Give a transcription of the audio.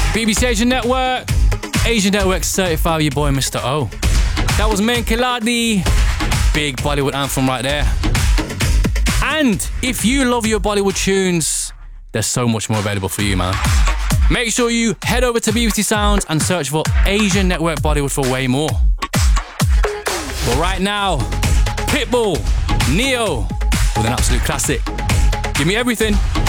BBC Asian Network, Asian Network certified with your boy Mr. O. That was Main Kiladi, big Bollywood anthem right there. And if you love your Bollywood tunes, there's so much more available for you, man. Make sure you head over to BBC Sounds and search for Asian Network Bollywood for way more. But right now, Pitbull, Neo, with an absolute classic. Give me everything.